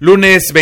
Lunes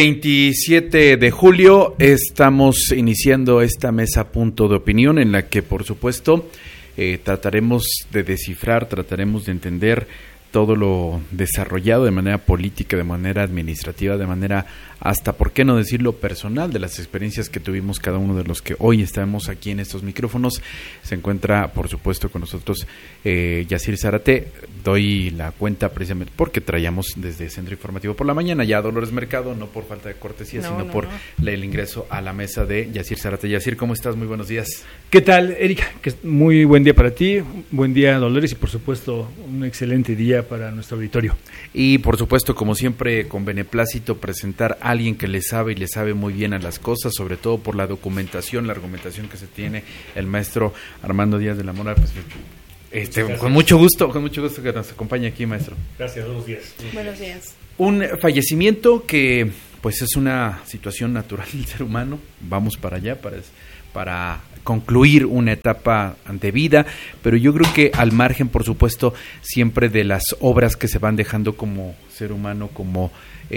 27 de julio estamos iniciando esta mesa punto de opinión en la que por supuesto trataremos de descifrar, trataremos de entender todo lo desarrollado de manera política, de manera administrativa, de manera hasta, por qué no decirlo, personal, de las experiencias que tuvimos cada uno de los que hoy estamos aquí en estos micrófonos. Se encuentra, por supuesto, con nosotros Yacir Zárate. Doy la cuenta precisamente porque traíamos desde Centro Informativo por la mañana ya Dolores Mercado, no por falta de cortesía, sino por el ingreso a la mesa de Yacir Zárate. Yacir, ¿cómo estás? Muy buenos días. ¿Qué tal, Erika? Muy buen día para ti, buen día, Dolores, y por supuesto un excelente día para nuestro auditorio. Y por supuesto, como siempre, con beneplácito presentar a alguien que le sabe y le sabe muy bien a las cosas, sobre todo por la documentación, la argumentación que se tiene, el maestro Armando Díaz de la Mora. Pues, con mucho gusto que nos acompañe aquí, maestro. Gracias, buenos días. Buenos días. Un fallecimiento que pues es una situación natural del ser humano. Vamos para allá para concluir una etapa de vida, pero yo creo que al margen, por supuesto, siempre de las obras que se van dejando como ser humano, como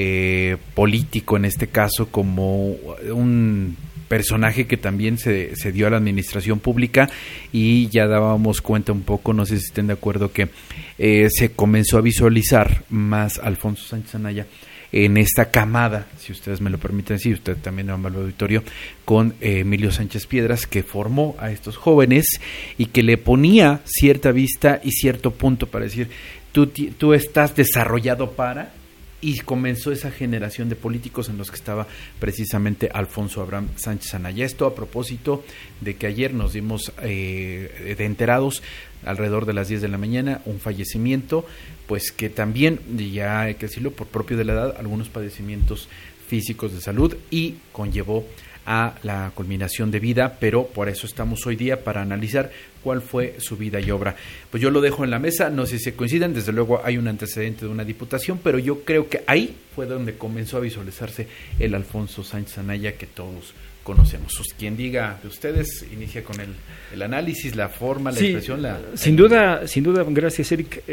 político en este caso, como un personaje que también se dio a la administración pública, y ya dábamos cuenta un poco, no sé si estén de acuerdo, que se comenzó a visualizar más Alfonso Sánchez Anaya en esta camada, si ustedes me lo permiten decir, usted también, amable auditorio, con Emilio Sánchez Piedras, que formó a estos jóvenes y que le ponía cierta vista y cierto punto para decir, tú estás desarrollado para... Y comenzó esa generación de políticos en los que estaba precisamente Alfonso Abraham Sánchez Anaya. Esto a propósito de que ayer nos dimos de enterados, alrededor de las 10 de la mañana, un fallecimiento, pues que también, ya hay que decirlo, por propio de la edad, algunos padecimientos físicos de salud, y conllevó a la culminación de vida, pero por eso estamos hoy día para analizar cuál fue su vida y obra. Pues yo lo dejo en la mesa, no sé si se coinciden, desde luego hay un antecedente de una diputación, pero yo creo que ahí fue donde comenzó a visualizarse el Alfonso Sánchez Anaya que todos conocemos. Quien diga de ustedes, inicia con el análisis, la forma, la expresión. Sin duda, gracias, Eric.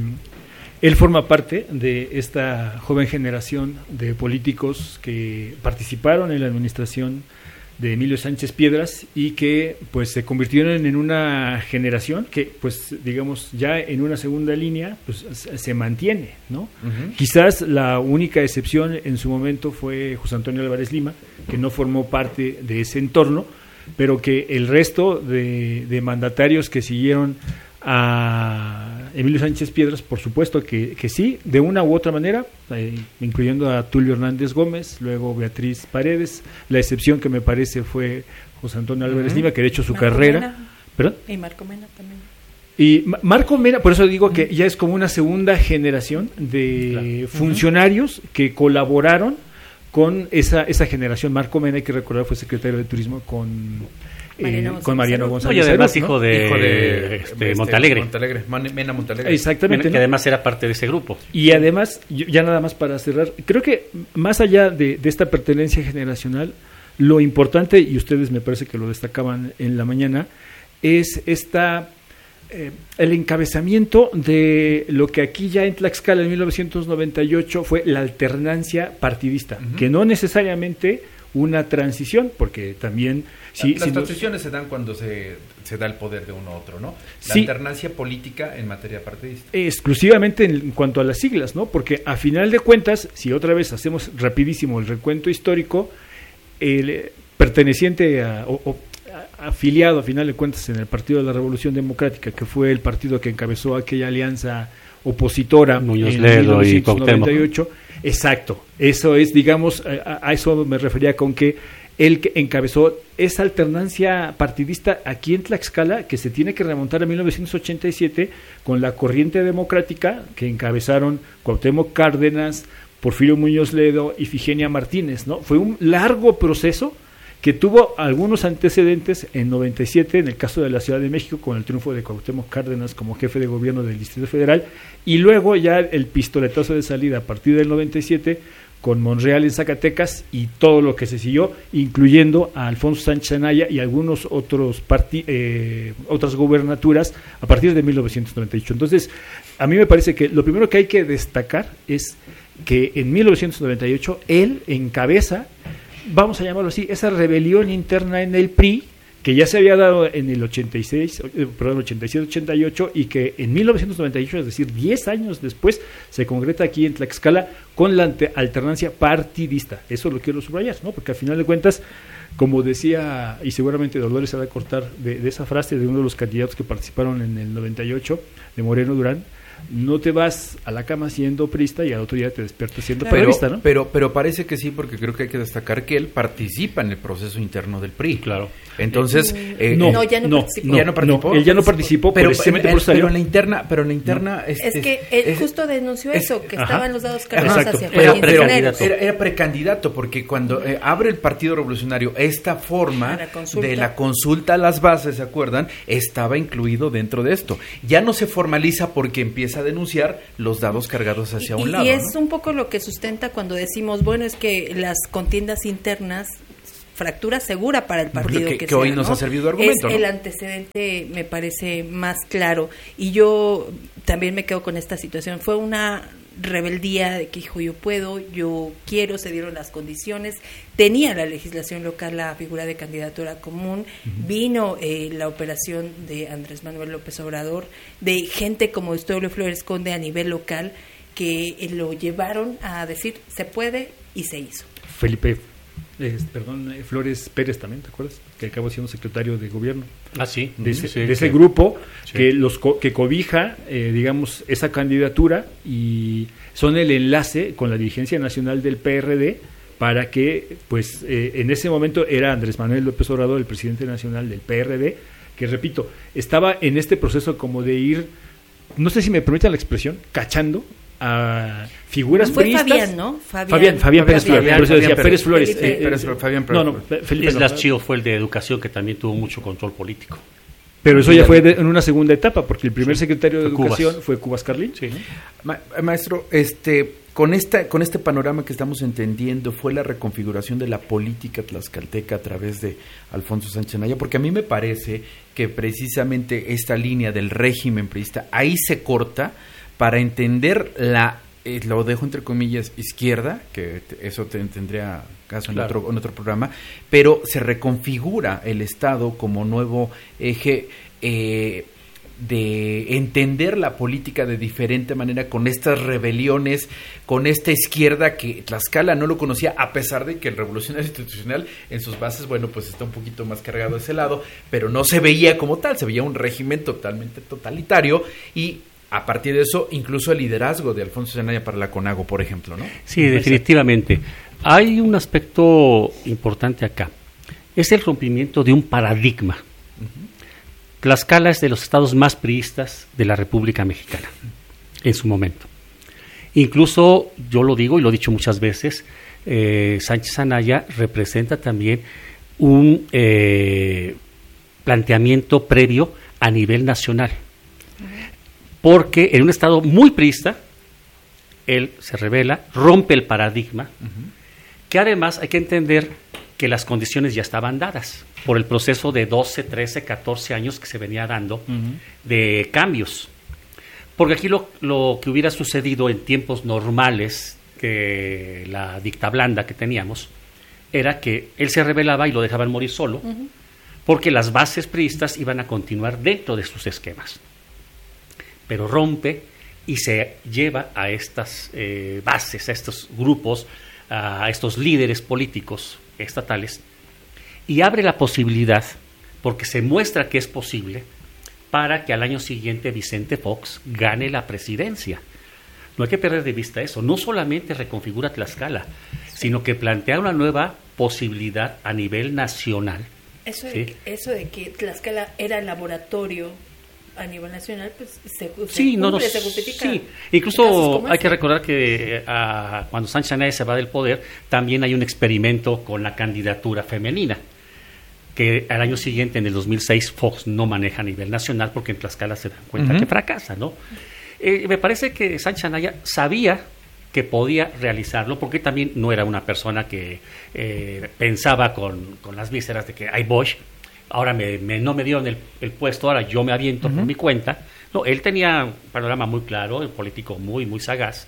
Él forma parte de esta joven generación de políticos que participaron en la administración de Emilio Sánchez Piedras y que pues se convirtieron en una generación que pues digamos ya en una segunda línea pues se mantiene, ¿no? Uh-huh. Quizás la única excepción en su momento fue José Antonio Álvarez Lima, que no formó parte de ese entorno, pero que el resto de mandatarios que siguieron a Emilio Sánchez Piedras, por supuesto que sí, de una u otra manera, incluyendo a Tulio Hernández Gómez, luego Beatriz Paredes. La excepción que me parece fue José Antonio Álvarez Lima, que de hecho su carrera... Mena. ¿Perdón? Y Marco Mena también. Y Marco Mena, por eso digo que ya es como una segunda generación de funcionarios que colaboraron con esa generación. Marco Mena, hay que recordar, fue secretario de Turismo con Mariano González. Y además hijo de Montalegre. Mena Montalegre. Exactamente. Mena, que además era parte de ese grupo. Y además, ya nada más para cerrar, creo que más allá de esta pertenencia generacional, lo importante, y ustedes me parece que lo destacaban en la mañana, es el encabezamiento de lo que aquí ya en Tlaxcala en 1998 fue la alternancia partidista, que no necesariamente una transición, porque también... Las transiciones se dan cuando se da el poder de uno a otro, ¿no? La alternancia política en materia partidista. Exclusivamente en cuanto a las siglas, ¿no? Porque a final de cuentas, si otra vez hacemos rapidísimo el recuento histórico, el perteneciente afiliado a final de cuentas en el Partido de la Revolución Democrática, que fue el partido que encabezó aquella alianza opositora Muñoz en Ledo 1998. Exacto, eso es, digamos, a eso me refería con que él que encabezó esa alternancia partidista aquí en Tlaxcala, que se tiene que remontar a 1987 con la corriente democrática que encabezaron Cuauhtémoc Cárdenas, Porfirio Muñoz Ledo y Ifigenia Martínez, ¿no? Fue un largo proceso que tuvo algunos antecedentes en 97, en el caso de la Ciudad de México, con el triunfo de Cuauhtémoc Cárdenas como jefe de gobierno del Distrito Federal, y luego ya el pistoletazo de salida a partir del 97 con Monreal en Zacatecas y todo lo que se siguió, incluyendo a Alfonso Sánchez Anaya y algunos otras gubernaturas a partir de 1998. Entonces, a mí me parece que lo primero que hay que destacar es que en 1998 él encabeza, vamos a llamarlo así, esa rebelión interna en el PRI, que ya se había dado en el 87-88 y que en 1998, es decir, 10 años después, se concreta aquí en Tlaxcala con la alternancia partidista. Eso lo quiero subrayar, ¿no? Porque al final de cuentas, como decía, y seguramente Dolores se va a cortar de esa frase de uno de los candidatos que participaron en el 98, de Moreno Durán, no te vas a la cama siendo priista y al otro día te despiertas siendo periodista, ¿no? Pero parece que sí, porque creo que hay que destacar que él participa en el proceso interno del PRI. Claro. Entonces, ya no participó. Él ya no participó, pero en la interna es que él justo denunció eso, que estaban los dados cargados hacia era precandidato, porque cuando abre el Partido Revolucionario esta forma de la consulta a las bases, ¿se acuerdan? Estaba incluido dentro de esto. Ya no se formaliza porque empieza a denunciar los dados cargados hacia un lado. Y es un poco lo que sustenta cuando decimos, bueno, es que las contiendas internas, fractura segura para el partido que hoy nos ha servido de argumento, es el antecedente, me parece más claro. Y yo también me quedo con esta situación. Fue una rebeldía de que dijo, yo puedo, yo quiero, se dieron las condiciones, tenía la legislación local la figura de candidatura común, vino la operación de Andrés Manuel López Obrador, de gente como Eusebio Flores Conde a nivel local, que lo llevaron a decir, se puede, y se hizo. Flores Pérez también, ¿te acuerdas? Que acabó siendo secretario de gobierno. Sí. De ese grupo que cobija, digamos, esa candidatura y son el enlace con la dirigencia nacional del PRD para que, pues, en ese momento era Andrés Manuel López Obrador, el presidente nacional del PRD, que, repito, estaba en este proceso como de ir, no sé si me permiten la expresión, cachando a figuras priistas. Fabián, ¿no? Fabián Pérez Flores. Por eso decía Pérez Flores. Fabián Pérez. Felipe Islas Chío fue el de Educación, que también tuvo mucho control político. Pero eso ya fue en una segunda etapa, porque el primer secretario de Educación fue Cubas Carlín. Sí. Maestro, con este panorama que estamos entendiendo, fue la reconfiguración de la política tlaxcalteca a través de Alfonso Sánchez Anaya, porque a mí me parece que precisamente esta línea del régimen priista ahí se corta para entender lo dejo entre comillas, izquierda, que eso tendría caso en otro programa, pero se reconfigura el Estado como nuevo eje de entender la política de diferente manera, con estas rebeliones, con esta izquierda que Tlaxcala no lo conocía, a pesar de que el revolucionario institucional en sus bases, bueno, pues está un poquito más cargado a ese lado, pero no se veía como tal, se veía un régimen totalmente totalitario, y a partir de eso, incluso el liderazgo de Alfonso Anaya para la CONAGO, por ejemplo, ¿no? Sí, definitivamente. Hay un aspecto importante acá. Es el rompimiento de un paradigma. Tlaxcala es de los estados más priistas de la República Mexicana, en su momento. Incluso, yo lo digo y lo he dicho muchas veces, Sánchez Anaya representa también un planteamiento previo a nivel nacional. Porque en un estado muy priista, él se revela, rompe el paradigma, que además hay que entender que las condiciones ya estaban dadas por el proceso de 12, 13, 14 años que se venía dando de cambios. Porque aquí lo que hubiera sucedido en tiempos normales, que la dicta blanda que teníamos, era que él se rebelaba y lo dejaban morir solo, porque las bases priistas iban a continuar dentro de sus esquemas. Pero rompe y se lleva a estas bases, a estos grupos, a estos líderes políticos estatales, y abre la posibilidad, porque se muestra que es posible, para que al año siguiente Vicente Fox gane la presidencia. No hay que perder de vista eso. No solamente reconfigura Tlaxcala, sino que plantea una nueva posibilidad a nivel nacional. Eso de que Tlaxcala era laboratorio a nivel nacional, pues se justifica. Sí, incluso hay que recordar que cuando Sánchez Anaya se va del poder, también hay un experimento con la candidatura femenina, que al año siguiente, en el 2006, Fox no maneja a nivel nacional, porque en Tlaxcala se dan cuenta que fracasa, ¿no? Me parece que Sánchez Anaya sabía que podía realizarlo, porque también no era una persona que pensaba con las vísceras de que hay Bosch, ahora no me dieron el puesto, ahora yo me aviento por mi cuenta. No, él tenía un panorama muy claro, un político muy, muy sagaz,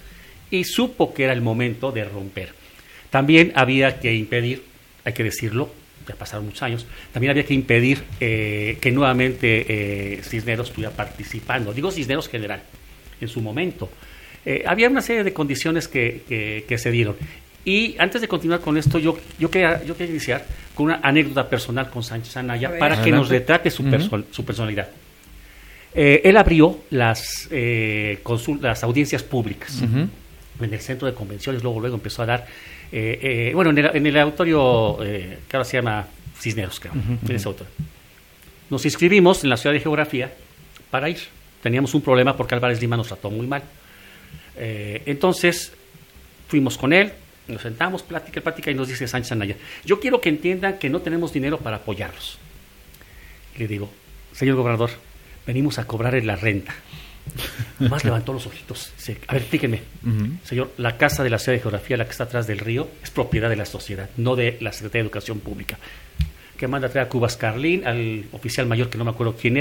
y supo que era el momento de romper. También había que impedir, hay que decirlo, ya pasaron muchos años, también había que impedir que nuevamente Cisneros estuviera participando. Digo Cisneros general, en su momento. Había una serie de condiciones que se dieron. Y antes de continuar con esto, yo quería iniciar con una anécdota personal con Sánchez Anaya para que nos retrate su personalidad. Él abrió las audiencias públicas en el centro de convenciones, luego empezó a dar, en el auditorio que ahora se llama Cisneros, creo, en ese auditorio. Nos inscribimos en la Ciudad de Geografía para ir. Teníamos un problema porque Álvarez Lima nos trató muy mal. Entonces, fuimos con él, nos sentamos, plática, y nos dice Sánchez Anaya: yo quiero que entiendan que no tenemos dinero para apoyarlos. Y le digo: señor gobernador, venimos a cobrarle la renta. Nomás levantó los ojitos. Dice: a ver, explíquenme. Señor, la casa de la Ciudad de Geografía, la que está atrás del río, es propiedad de la sociedad, no de la Secretaría de Educación Pública. Que manda a traer a Cubas Carlín, al oficial mayor que no me acuerdo quién era,